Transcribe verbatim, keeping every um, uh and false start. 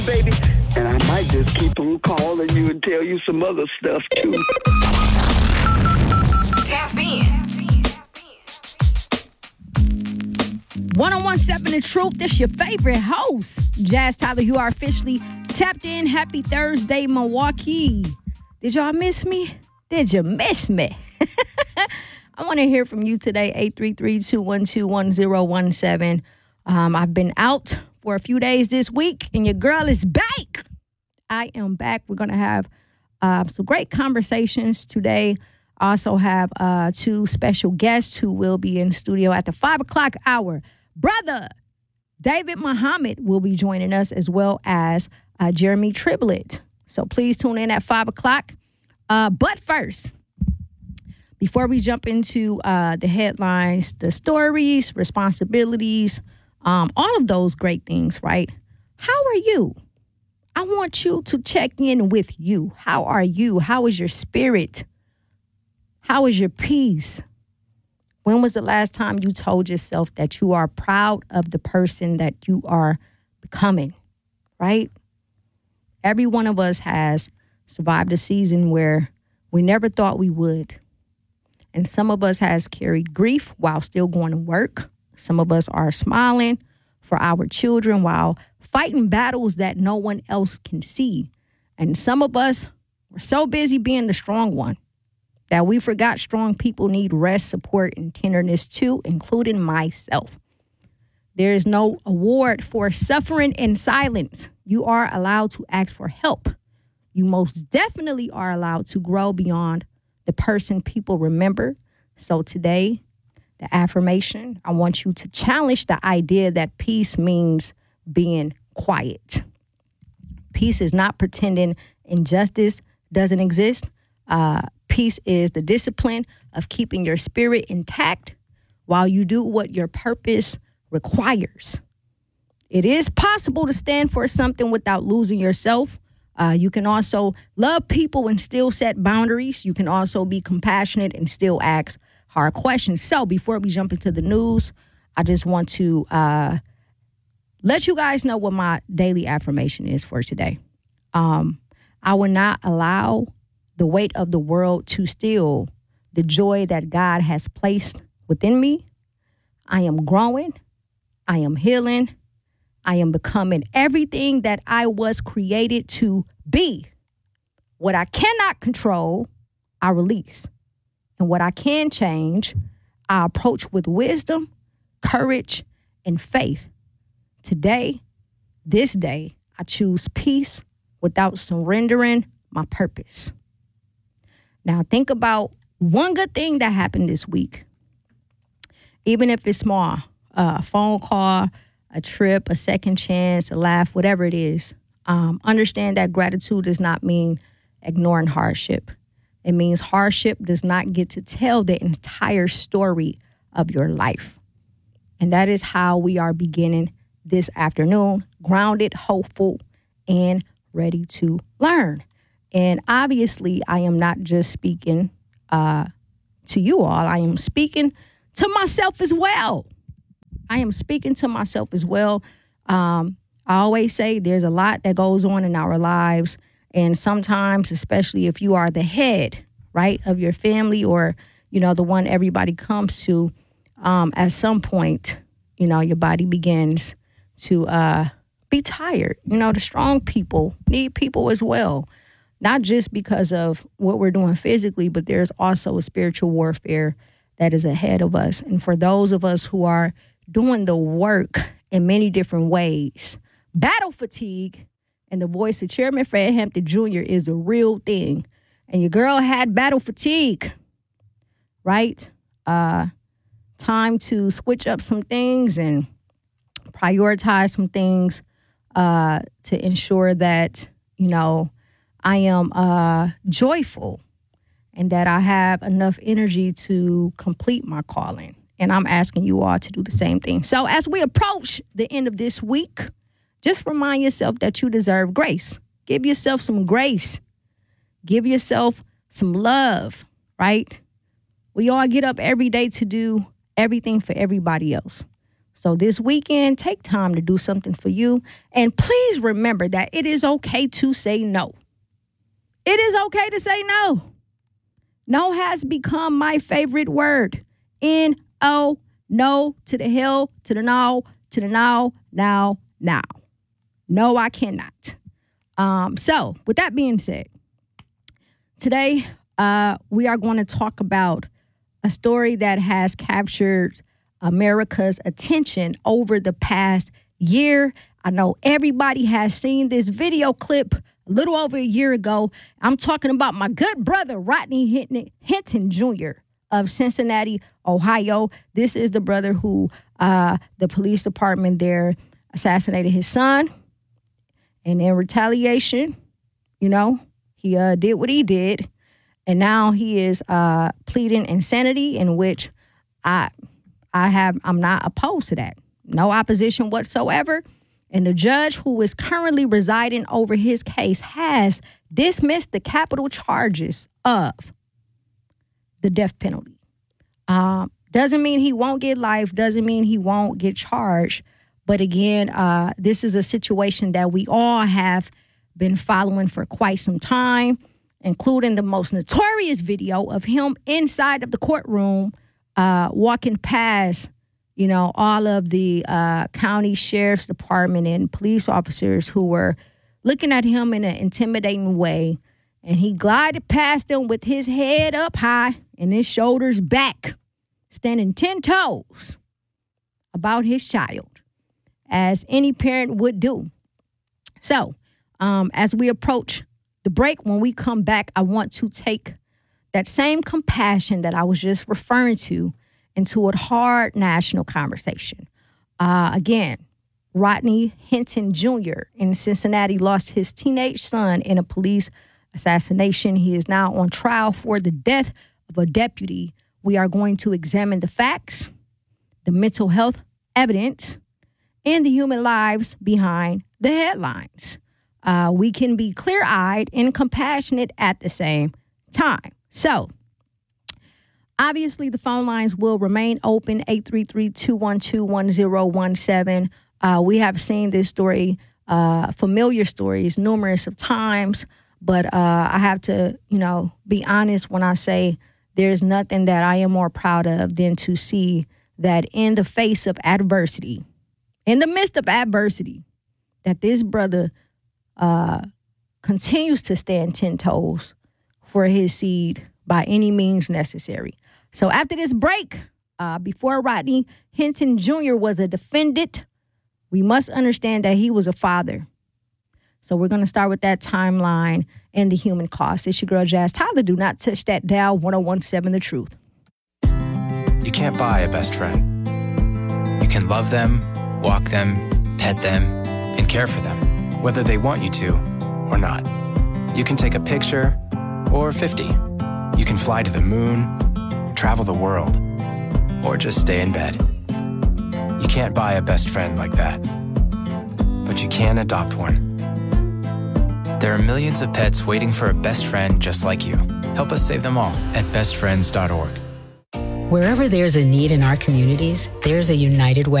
baby. And I might just keep on calling you and tell you some other stuff, too. Tap in. one oh one seven The Truth. This your favorite host, Jazz Tyler. You are officially tapped in. Happy Thursday, Milwaukee. Did y'all miss me? Did you miss me? I want to hear from you today, eight three three, two one two, one oh one seven. Um, I've been out for a few days this week, and your girl is back. I am back. We're going to have uh, some great conversations today. I also have uh, two special guests who will be in the studio at the five o'clock hour. Brother David Muhammad will be joining us, as well as uh, Jeremy Triblett. So please tune in at five o'clock. Uh, but first, before we jump into uh, the headlines, the stories, responsibilities, um, all of those great things, right? How are you? I want you to check in with you. How are you? How is your spirit? How is your peace? When was the last time you told yourself that you are proud of the person that you are becoming, right? Every one of us has survived a season where we never thought we would. And some of us has carried grief while still going to work. Some of us are smiling for our children while fighting battles that no one else can see. And some of us were so busy being the strong one that we forgot strong people need rest, support, and tenderness too, including myself. There is no award for suffering in silence. You are allowed to ask for help. You most definitely are allowed to grow beyond the person people remember. So today, the affirmation, I want you to challenge the idea that peace means being quiet. Peace is not pretending injustice doesn't exist. Uh, peace is the discipline of keeping your spirit intact while you do what your purpose requires. It is possible to stand for something without losing yourself. Uh, you can also love people and still set boundaries. You can also be compassionate and still ask hard questions. So before we jump into the news, I just want to uh, let you guys know what my daily affirmation is for today. Um, I will not allow the weight of the world to steal the joy that God has placed within me. I am growing. I am healing. I am becoming everything that I was created to be. What I cannot control, I release. And what I can change, I approach with wisdom, courage, and faith. Today, this day, I choose peace without surrendering my purpose. Now, think about one good thing that happened this week. Even if it's small, a phone call, a trip, a second chance, a laugh, whatever it is. Um, understand that gratitude does not mean ignoring hardship. It means hardship does not get to tell the entire story of your life. And that is how we are beginning this afternoon, grounded, hopeful, and ready to learn. And obviously, I am not just speaking uh, to you all. I am speaking to myself as well. I am speaking to myself as well. Um, I always say there's a lot that goes on in our lives. And sometimes, especially if you are the head, right, of your family or, you know, the one everybody comes to, um, at some point, you know, your body begins to uh, be tired. You know, the strong people need people as well. Not just because of what we're doing physically, but there's also a spiritual warfare that is ahead of us. And for those of us who are doing the work in many different ways, battle fatigue, and the voice of Chairman Fred Hampton Junior is the real thing. And your girl had battle fatigue, right? Uh, time to switch up some things and prioritize some things uh, to ensure that, you know, I am uh, joyful and that I have enough energy to complete my calling. And I'm asking you all to do the same thing. So as we approach the end of this week, just remind yourself that you deserve grace. Give yourself some grace. Give yourself some love, right? We all get up every day to do everything for everybody else. So this weekend, take time to do something for you. And please remember that it is okay to say no. It is okay to say no. No has become my favorite word. N O, no, to the hill, to the no, to the now, now, now. No, I cannot. Um, so with that being said, today uh, we are going to talk about a story that has captured America's attention over the past year. I know everybody has seen this video clip a little over a year ago. I'm talking about my good brother, Rodney Hinton Junior of Cincinnati, Ohio. This is the brother who uh, the police department there assassinated his son. And in retaliation, you know, he uh, did what he did. And now he is uh, pleading insanity, in which I... I have, I'm not opposed to that. No opposition whatsoever. And the judge who is currently residing over his case has dismissed the capital charges of the death penalty. Um, doesn't mean he won't get life. Doesn't mean he won't get charged. But again, uh, this is a situation that we all have been following for quite some time, including the most notorious video of him inside of the courtroom Uh, walking past, you know, all of the uh, county sheriff's department and police officers who were looking at him in an intimidating way. And he glided past them with his head up high and his shoulders back, standing ten toes about his child, as any parent would do. So, um, as we approach the break, when we come back, I want to take that same compassion that I was just referring to into a hard national conversation. Uh, again, Rodney Hinton Junior in Cincinnati lost his teenage son in a police assassination. He is now on trial for the death of a deputy. We are going to examine the facts, the mental health evidence, and the human lives behind the headlines. Uh, we can be clear-eyed and compassionate at the same time. So, obviously, the phone lines will remain open, eight three three, two one two, one zero one seven. Uh, we have seen this story, uh, familiar stories, numerous of times, but uh, I have to, you know, be honest when I say there's nothing that I am more proud of than to see that in the face of adversity, in the midst of adversity, that this brother uh, continues to stand ten toes for his seed by any means necessary. So after this break, uh, before Rodney Hinton Junior was a defendant, we must understand that he was a father. So we're going to start with that timeline and the human cost. It's your girl, Jazz Tyler. Do not touch that dial, one oh one seven The Truth. You can't buy a best friend. You can love them, walk them, pet them, and care for them, whether they want you to or not. You can take a picture or fifty. You can fly to the moon, travel the world, or just stay in bed. You can't buy a best friend like that, but you can adopt one. There are millions of pets waiting for a best friend just like you. Help us save them all at best friends dot org. Wherever there's a need in our communities, there's a United Way.